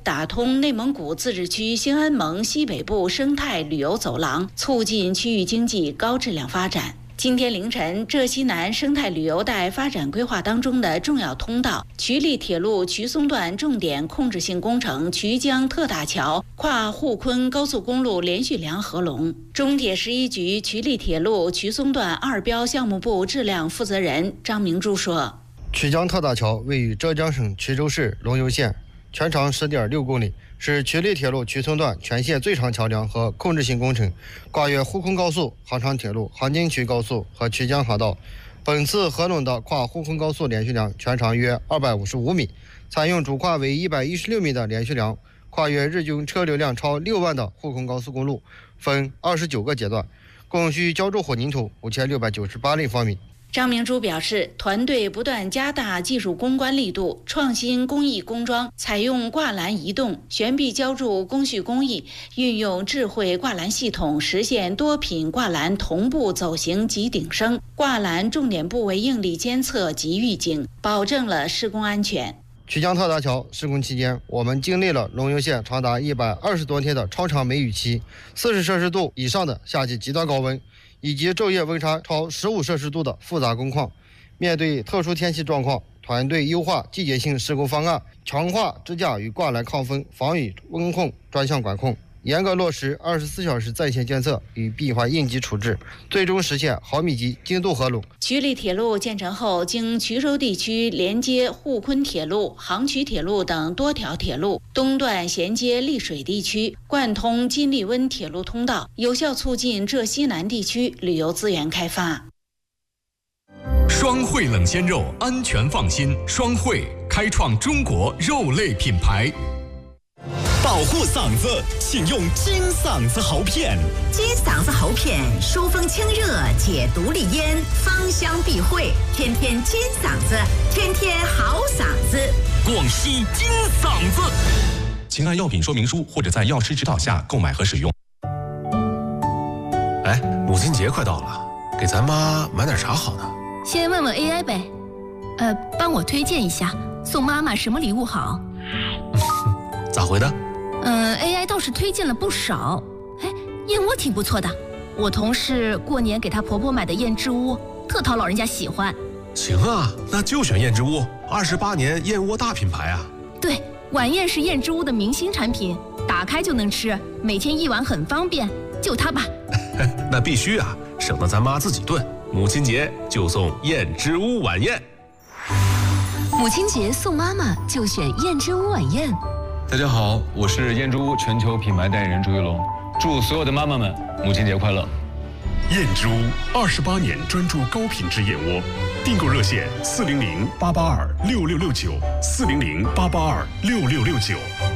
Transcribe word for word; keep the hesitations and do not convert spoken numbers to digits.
打通内蒙古自治区兴安盟西北部生态旅游走廊，促进区域经济高质量发展。今天凌晨，浙西南生态旅游带发展规划当中的重要通道渠力铁路渠松段重点控制性工程渠江特大桥跨沪昆高速公路连续梁合龙。中铁十一局渠力铁路渠松段二标项目部质量负责人张明珠说：“ 渠江特大桥位于浙江省衢州市龙游县，全长 十点六公里。”是渠力铁路渠松段全线最长桥梁和控制性工程，跨越沪昆高速、杭长铁路、杭津渠高速和衢江航道。本次合拢的跨沪昆高速连续梁全长约二百五十五米，采用主跨为一百一十六米的连续梁，跨越日均车流量超六万的沪昆高速公路，分二十九个阶段，共需浇筑混凝土五千六百九十八立方米。 张明珠表示，团队不断加大技术攻关力度，创新工艺工装，采用挂篮移动、悬臂浇筑工序工艺，运用智慧挂篮系统，实现多品挂篮同步走行及顶升，挂篮重点部位应力监测及预警，保证了施工安全。 衢江特大桥施工期间，我们经历了龙游县长达一百二十多天的超长梅雨期，四十摄氏度以上的夏季极端高温，以及昼夜温差超十五摄氏度的复杂工况。面对特殊天气状况，团队优化季节性施工方案，强化支架与挂篮抗风、防雨温控专项管控，严格落实二十四小时在线监测与闭环应急处置，最终实现毫米级精度合拢。 渠力铁路建成后，经衢州地区连接沪昆铁路、杭衢铁路等多条铁路，东段衔接丽水地区，贯通金利温铁路通道，有效促进浙西南地区旅游资源开发。 双汇冷鲜肉，安全放心。双汇开创中国肉类品牌。 保护嗓子，请用金嗓子喉片。 金嗓子喉片，疏风清热，解毒利咽，芳香避秽，天天金嗓子，天天好嗓子。 广西金嗓子， 请按药品说明书或者在药师指导下购买和使用。 哎，母亲节快到了，给咱妈买点啥好呢？ 先问问 A I 呗，呃，帮我推荐一下，送妈妈什么礼物好？ 咋回的？ 嗯 ，A I 倒是推荐了不少。哎，燕窝挺不错的，我同事过年给她婆婆买的燕之屋，特讨老人家喜欢。 行啊，那就选燕之屋，二十八年燕窝大品牌啊。 对，晚宴是燕之屋的明星产品，打开就能吃，每天一碗很方便，就它吧。 那必须啊，省得咱妈自己炖。母亲节就送燕之屋晚宴。 母亲节送妈妈就选燕之屋晚宴。 大家好，我是燕之屋全球品牌代言人朱一龙，祝所有的妈妈们母亲节快乐。 燕之屋二十八年专注高品质燕窝，订购热线四零零八八二六六六九四零零八八二六六六九。